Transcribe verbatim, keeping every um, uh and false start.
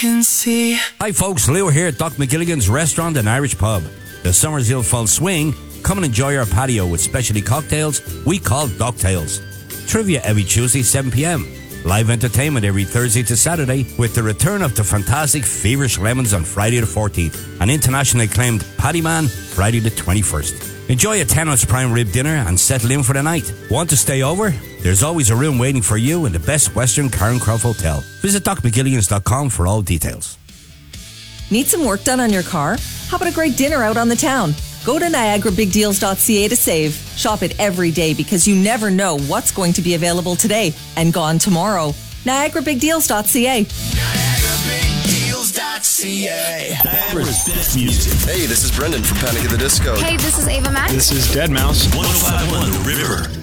can see. Hi folks, Leo here at Doc McGilligan's Restaurant and Irish Pub. The summer's ill full swing. Come and enjoy our patio with specialty cocktails we call Doctails. Trivia every Tuesday, seven p.m. Live entertainment every Thursday to Saturday with the return of the fantastic Feverish Lemons on Friday the fourteenth and internationally acclaimed Paddy Man Friday the twenty-first. Enjoy a ten ounce prime rib dinner and settle in for the night. Want to stay over? There's always a room waiting for you in the best Western Karen Croft Hotel. Visit doc mcgilligans dot com for all details. Need some work done on your car? How about a great dinner out on the town? Go to niagara big deals dot c a to save. Shop it every day because you never know what's going to be available today and gone tomorrow. niagara big deals dot c a. niagara big deals dot c a. Niagara's best music. Hey, this is Brendan from Panic at the Disco. Hey, this is Ava Max. This is Dead Mouse. one oh five point one The River.